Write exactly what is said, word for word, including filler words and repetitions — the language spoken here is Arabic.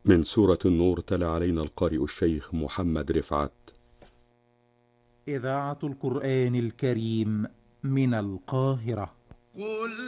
من سورة النور تلا علينا القارئ الشيخ محمد رفعت. إذاعة القرآن الكريم من القاهرة. قل